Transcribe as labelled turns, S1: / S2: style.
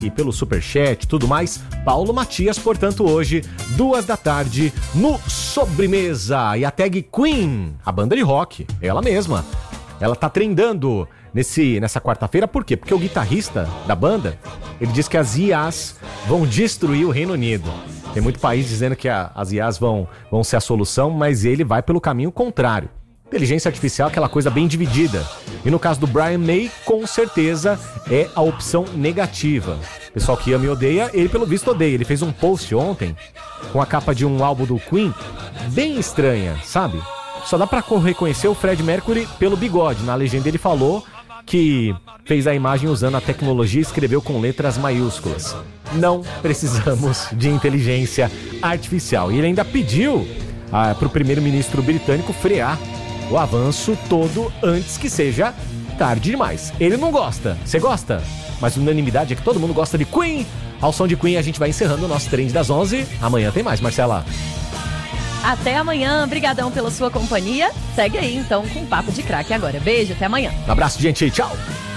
S1: e pelo Superchat e tudo mais. Paulo Matias, portanto, hoje, 14h, no Sobremesa. E a tag Queen, a banda de rock, ela mesma. Ela tá trendando nessa quarta-feira, por quê? Porque o guitarrista da banda, ele diz que as IAs vão destruir o Reino Unido. Tem muito país dizendo que as IAs vão ser a solução, mas ele vai pelo caminho contrário. Inteligência artificial é aquela coisa bem dividida. E no caso do Brian May, com certeza é a opção negativa. O pessoal que ama e odeia, ele pelo visto odeia. Ele fez um post ontem com a capa de um álbum do Queen bem estranha, sabe? Só dá pra reconhecer o Fred Mercury pelo bigode. Na legenda ele falou que fez a imagem usando a tecnologia e escreveu com letras maiúsculas. Não precisamos de inteligência artificial. E ele ainda pediu pro primeiro-ministro britânico frear o avanço todo antes que seja tarde demais. Ele não gosta. Você gosta? Mas a unanimidade é que todo mundo gosta de Queen. Ao som de Queen a gente vai encerrando o nosso Trend das 11. Amanhã tem mais, Marcela.
S2: Até amanhã. Brigadão pela sua companhia. Segue aí então com o Papo de Craque agora. Beijo, até amanhã.
S1: Um abraço, gente. Tchau.